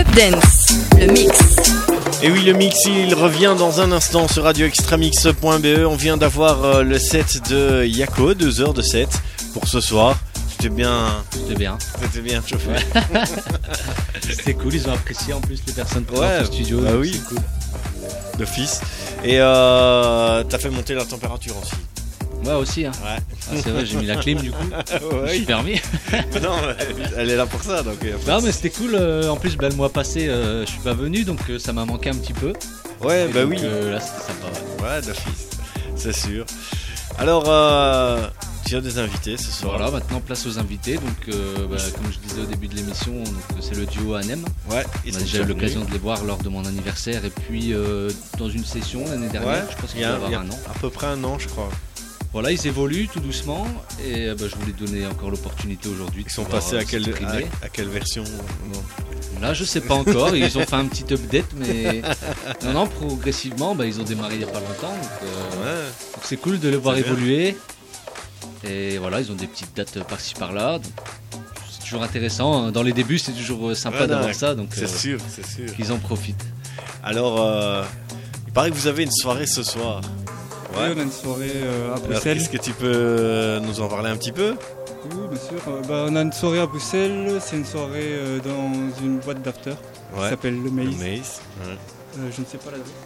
Dance, le mix. Et oui, le mix, il revient dans un instant sur radioextramix.be. On vient d'avoir le set de Yako, 2 heures de set pour ce soir. C'était bien chauffé. Ouais. C'était cool, ils ont apprécié en plus les personnes présentes au studio. Bah oui, c'est cool. D'office. Et t'as fait monter la température aussi. Ouais, aussi. Hein. Ouais. Ah, c'est vrai, j'ai mis la clim du coup. Je me suis permis. Mais non, elle est là pour ça. Donc, non, mais c'était cool. En plus, le mois passé, je suis pas venu, donc ça m'a manqué un petit peu. Ouais, et bah donc, oui. Là, c'était sympa. Ouais, d'office. C'est sûr. Alors, tu as des invités ce soir. Voilà, maintenant place aux invités. Donc, comme je disais au début de l'émission, c'est le duo ANEM. Ouais, j'ai eu l'occasion de les voir lors de mon anniversaire et puis dans une session l'année dernière. Je pense qu'il y a un an. À peu près un an, je crois. Voilà, ils évoluent tout doucement et je voulais donner encore l'opportunité aujourd'hui. Ils sont passés à quelle version? Là, je sais pas encore. Ils ont fait un petit update, mais non, progressivement, ils ont démarré il y a pas longtemps. Donc c'est cool de les voir évoluer. Et voilà, ils ont des petites dates par-ci par-là. Donc c'est toujours intéressant. Dans les débuts, c'est toujours sympa d'avoir ça. Donc c'est sûr. qu'ils en profitent. Alors, il paraît que vous avez une soirée ce soir. Ouais. Oui, on a une soirée à Bruxelles. Est-ce que tu peux nous en parler un petit peu? Oui, bien sûr. On a une soirée à Bruxelles. C'est une soirée dans une boîte d'after qui s'appelle le Maze. Je ne sais pas l'adresse.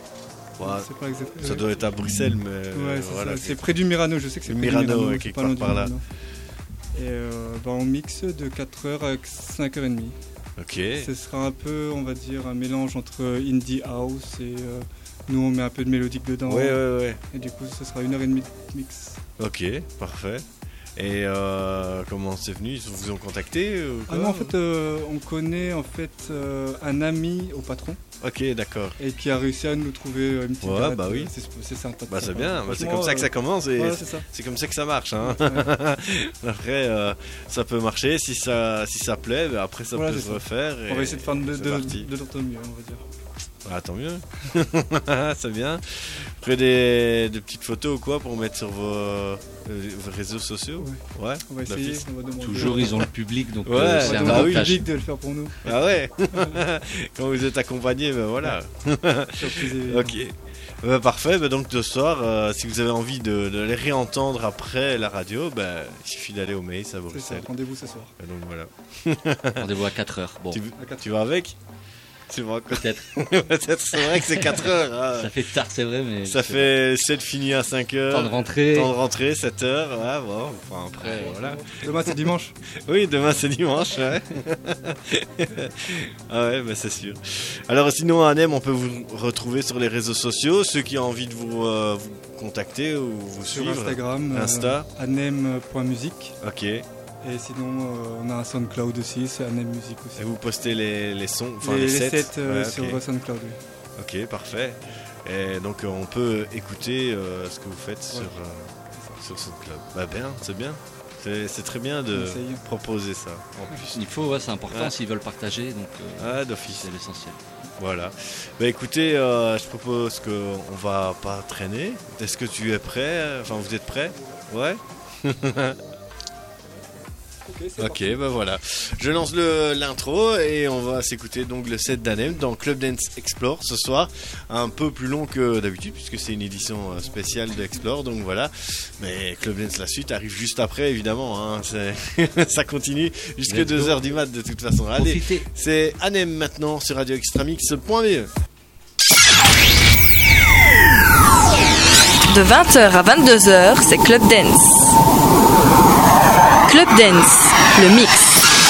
Je sais pas exactement. Ça doit être à Bruxelles, mais c'est près du Mirano. Je sais que c'est près du Mirano, quelque part par là. Et on mixe de 4h à 5h30. Ok. Ce sera un peu, on va dire, un mélange entre indie house et nous on met un peu de mélodique dedans. Ouais. Et du coup ce sera 1h30 de mix. Ok, parfait. Et comment c'est venu? Ils vous ont contacté ou quoi? Non, en fait on connaît un ami au patron. Ok, d'accord. Et qui a réussi à nous trouver une petite date. Bah oui. C'est sympa. C'est bien, c'est comme ça que ça commence et c'est comme ça que ça marche. Hein. Après, ça peut marcher, si ça plaît, après ça peut se refaire. On va essayer de faire de notre mieux, on va dire. Ah, tant mieux. C'est bien. Après des petites photos ou quoi pour mettre sur vos réseaux sociaux. Ouais. On va essayer. Toujours ils ont le public, donc c'est un avantage public de le faire pour nous. Ah ouais. Quand vous êtes accompagné, voilà. Ok. Parfait. Donc ce soir, si vous avez envie de les réentendre après la radio, il suffit d'aller au Maze à Bruxelles. Rendez-vous ce soir. Et donc voilà. Rendez-vous à 4h. Bon. Tu vas avec? C'est vrai, peut-être. C'est vrai que c'est 4 heures. Hein. Ça fait tard, c'est vrai, mais. Ça fait 7 fini à 5 heures. Temps de rentrer, 7 heures. Ouais, bon. Enfin, après, voilà. Demain, c'est dimanche. Oui, demain, c'est dimanche. Ouais. Ah ouais, c'est sûr. Alors, sinon, à ANEM, on peut vous retrouver sur les réseaux sociaux. Ceux qui ont envie de vous contacter ou vous suivre. Sur Instagram. Insta. anem.musique. Ok. Et sinon, on a un SoundCloud aussi, c'est ANEM Music aussi. Et vous postez les sons, les sets sur SoundCloud. Oui. Ok, parfait. Et donc on peut écouter ce que vous faites sur SoundCloud. Bien, c'est bien. C'est très bien de proposer ça. En plus. Il faut, c'est important s'ils veulent partager, donc d'office. c'est l'essentiel. Voilà. Écoutez, je propose qu'on va pas traîner. Est-ce que tu es prêt? Enfin, vous êtes prêts? Ouais. Ok, voilà. Je lance l'intro et on va s'écouter donc le set d'ANEM dans Club Dance Explore ce soir. Un peu plus long que d'habitude puisque c'est une édition spéciale d'Explore, donc voilà. Mais Club Dance, la suite arrive juste après évidemment. Hein. Ça continue jusque 2h du mat de toute façon. Allez, c'est ANEM maintenant sur radioextramix.be. De 20h à 22h, c'est Club Dance. Club Dance, le mix.